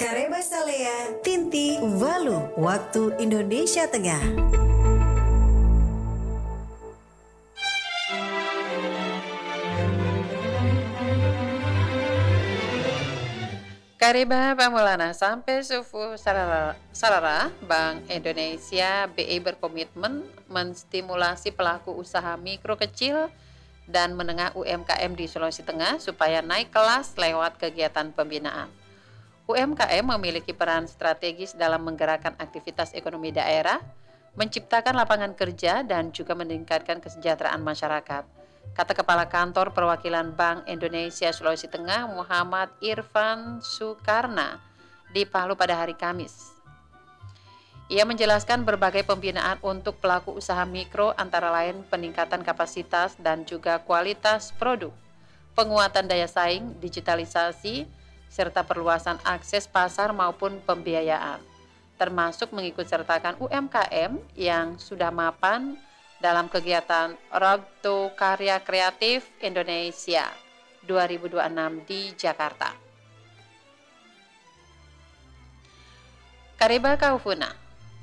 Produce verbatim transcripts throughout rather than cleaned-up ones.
Kareba Salea, Tinti, Walu, Waktu Indonesia Tengah. Kareba Pamulana sampai sufu sarara, sarara Bank Indonesia B I berkomitmen menstimulasi pelaku usaha mikro kecil dan menengah U M K M di Sulawesi Tengah supaya naik kelas lewat kegiatan pembinaan. U M K M memiliki peran strategis dalam menggerakkan aktivitas ekonomi daerah, menciptakan lapangan kerja dan juga meningkatkan kesejahteraan masyarakat, kata Kepala Kantor Perwakilan Bank Indonesia Sulawesi Tengah Muhammad Irfan Sukarna di Palu pada hari Kamis. Ia menjelaskan berbagai pembinaan untuk pelaku usaha mikro antara lain peningkatan kapasitas dan juga kualitas produk, penguatan daya saing, digitalisasi, serta perluasan akses pasar maupun pembiayaan, termasuk mengikut sertakan U M K M yang sudah mapan dalam kegiatan Road to Karya Kreatif Indonesia dua ribu dua puluh enam di Jakarta. Kareba Kaufuna.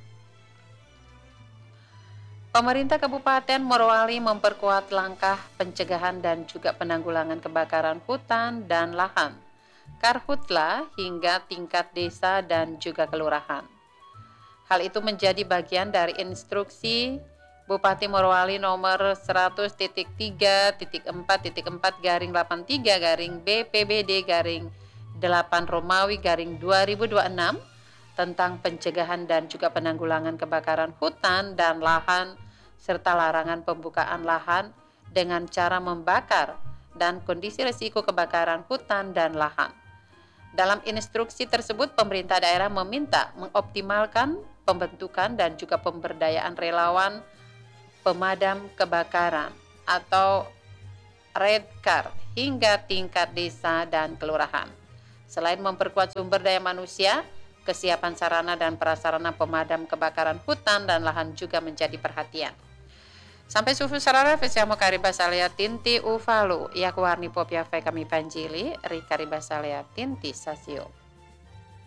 Pemerintah Kabupaten Morowali memperkuat langkah pencegahan dan juga penanggulangan kebakaran hutan dan lahan, Karhutla hingga tingkat desa dan juga kelurahan. Hal itu menjadi bagian dari instruksi Bupati Morowali nomor seratus titik tiga titik empat titik empat garing delapan puluh tiga garing B P B D garing delapan Romawi garing dua ribu dua puluh enam tentang pencegahan dan juga penanggulangan kebakaran hutan dan lahan serta larangan pembukaan lahan dengan cara membakar dan kondisi risiko kebakaran hutan dan lahan. Dalam instruksi tersebut, pemerintah daerah meminta mengoptimalkan pembentukan dan juga pemberdayaan relawan pemadam kebakaran atau Redkar hingga tingkat desa dan kelurahan. Selain memperkuat sumber daya manusia, kesiapan sarana dan prasarana pemadam kebakaran hutan dan lahan juga menjadi perhatian. Sampai sufu sarara fesiamo Kareba Salea Tinti Uvalu yak warni popia fe kami panjili ri Kareba Salea Tinti Sasio.